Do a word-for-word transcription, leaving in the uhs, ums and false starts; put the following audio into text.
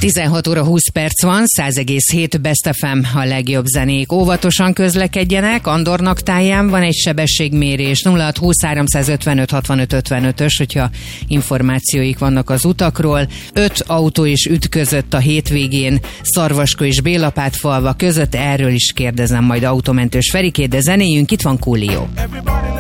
tizenhat óra húsz perc van, száz egész hét Best ef em a legjobb zenék. Óvatosan közlekedjenek, Andornak táján van egy sebességmérés, nulla hat húsz háromszázötvenöt hatvanöt ötvenötös, hogyha információik vannak az utakról. Öt autó is ütközött a hétvégén Szarvaskó és Bélapátfalva között, erről is kérdezem majd autómentős Ferikét, de zenéjünk, itt van Coolio.